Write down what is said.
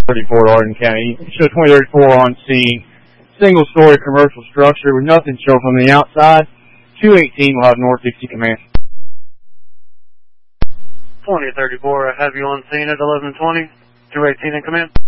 34 Arden County. Show 2034 on scene. Single-story commercial structure with nothing shown from the outside. 218 will have North Dixie command. 2034, I have you on scene at 1120. 218 in command.